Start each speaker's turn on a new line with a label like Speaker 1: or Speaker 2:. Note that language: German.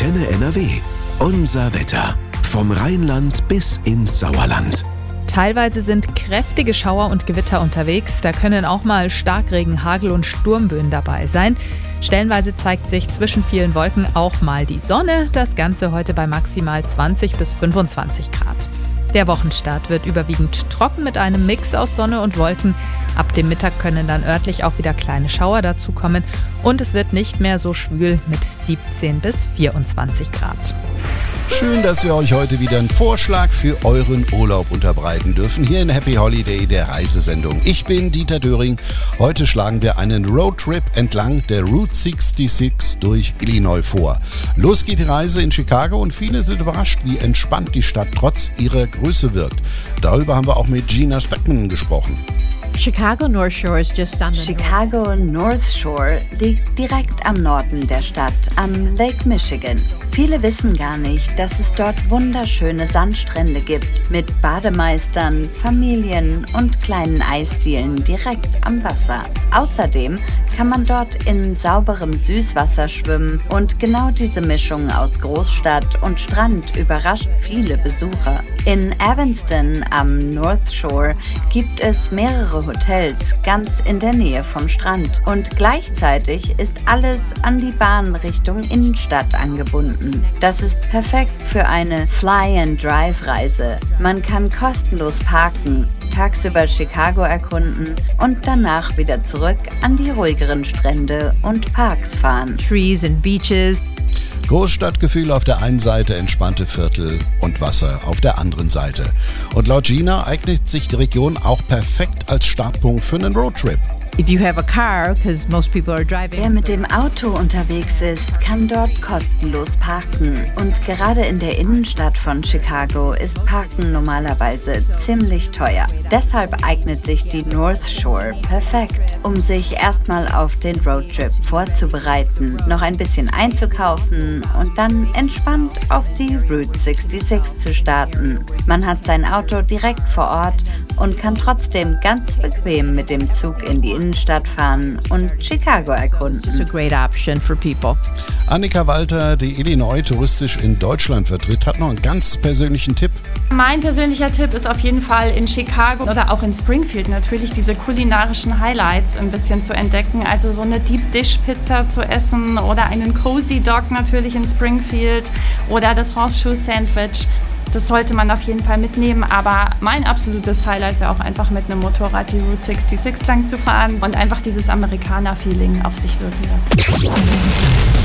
Speaker 1: Antenne NRW. Unser Wetter. Vom Rheinland bis ins Sauerland.
Speaker 2: Teilweise sind kräftige Schauer und Gewitter unterwegs. Da können auch mal Starkregen, Hagel und Sturmböen dabei sein. Stellenweise zeigt sich zwischen vielen Wolken auch mal die Sonne. Das Ganze heute bei maximal 20 bis 25 Grad. Der Wochenstart wird überwiegend trocken mit einem Mix aus Sonne und Wolken. Ab dem Mittag können dann örtlich auch wieder kleine Schauer dazukommen. Und es wird nicht mehr so schwül mit 17 bis 24 Grad.
Speaker 3: Schön, dass wir euch heute wieder einen Vorschlag für euren Urlaub unterbreiten dürfen. Hier in Happy Holiday, der Reisesendung. Ich bin Dieter Döring. Heute schlagen wir einen Roadtrip entlang der Route 66 durch Illinois vor. Los geht die Reise in Chicago und viele sind überrascht, wie entspannt die Stadt trotz ihrer Größe wirkt. Darüber haben wir auch mit Gina Speckman gesprochen.
Speaker 4: Chicago North Shore liegt direkt am Norden der Stadt, am Lake Michigan. Viele wissen gar nicht, dass es dort wunderschöne Sandstrände gibt, mit Bademeistern, Familien und kleinen Eisdielen direkt am Wasser. Außerdem kann man dort in sauberem Süßwasser schwimmen und genau diese Mischung aus Großstadt und Strand überrascht viele Besucher. In Evanston am North Shore gibt es mehrere Hotels ganz in der Nähe vom Strand und gleichzeitig ist alles an die Bahn Richtung Innenstadt angebunden. Das ist perfekt für eine Fly-and-Drive-Reise. Man kann kostenlos parken, tagsüber Chicago erkunden und danach wieder zurück an die ruhigeren Strände und Parks fahren.
Speaker 5: Trees and beaches.
Speaker 3: Großstadtgefühl auf der einen Seite, entspannte Viertel und Wasser auf der anderen Seite. Und laut Gina eignet sich die Region auch perfekt als Startpunkt für einen Roadtrip.
Speaker 5: If you have a car, because most people are driving.
Speaker 4: Wer mit dem Auto unterwegs ist, kann dort kostenlos parken. Und gerade in der Innenstadt von Chicago ist Parken normalerweise ziemlich teuer. Deshalb eignet sich die North Shore perfekt, um sich erstmal auf den Roadtrip vorzubereiten, noch ein bisschen einzukaufen und dann entspannt auf die Route 66 zu starten. Man hat sein Auto direkt vor Ort und kann trotzdem ganz bequem mit dem Zug in die Innenstadt fahren und Chicago erkunden.
Speaker 5: It's a great option for people.
Speaker 3: Annika Walter, die Illinois touristisch in Deutschland vertritt, hat noch einen ganz persönlichen Tipp.
Speaker 6: Mein persönlicher Tipp ist auf jeden Fall in Chicago oder auch in Springfield natürlich diese kulinarischen Highlights ein bisschen zu entdecken. Also so eine Deep Dish Pizza zu essen oder einen Cozy Dog natürlich in Springfield oder das Horseshoe Sandwich. Das sollte man auf jeden Fall mitnehmen, aber mein absolutes Highlight wäre auch einfach mit einem Motorrad die Route 66 lang zu fahren und einfach dieses Amerikaner-Feeling auf sich wirken lassen.